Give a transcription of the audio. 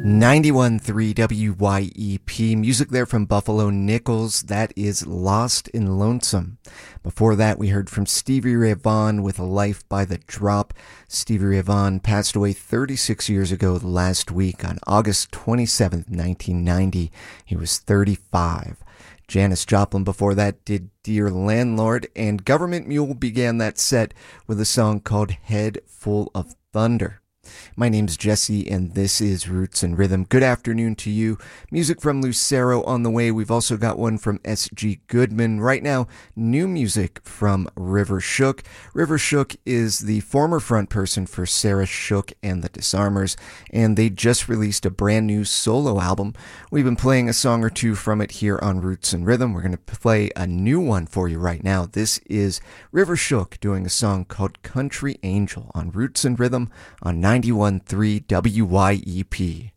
91.3 WYEP. Music there from Buffalo Nichols. That is Lost and Lonesome. Before that, we heard from Stevie Ray Vaughan with Life by the Drop. Stevie Ray Vaughan passed away 36 years ago last week on August 27th, 1990. He was 35. Janis Joplin before that did Dear Landlord, and Government Mule began that set with a song called Head Full of Thunder. My name's Jesse, and this is Roots and Rhythm. Good afternoon to you. Music from Lucero on the way. We've also got one from S.G. Goodman. Right now, new music from River Shook. River Shook is the former front person for Sarah Shook and the Disarmers, and they just released a brand new solo album. We've been playing a song or two from it here on Roots and Rhythm. We're going to play a new one for you right now. This is River Shook doing a song called Country Angel on Roots and Rhythm on 91.3 WYEP.